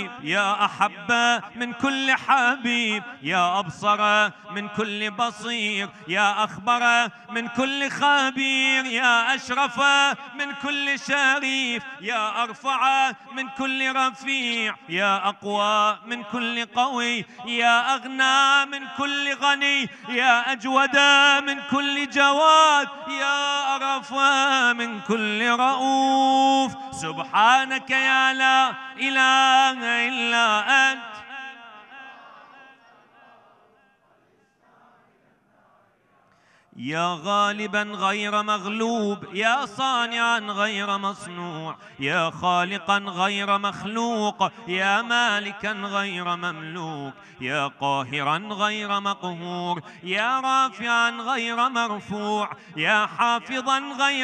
يا أحب من كل حبيب، يا أبصر من كل بصير، يا أخبر من كل خبير، يا أشرف من كل شريف، يا أرفع من كل رفيع، يا أقوى من كل قوي، يا أغنى من كل غني، يا أجود من كل جواد، يا أرف من كل رؤوف. سبحانك يا لا إله إلا أنت. يا غالبا غير مغلوب، يا صانعا غير مصنوع، يا خالقا غير مخلوق، يا مالكا غير مملوك، يا قاهرا غير مقهور، يا رافعا غير مرفوع، يا حافظا غير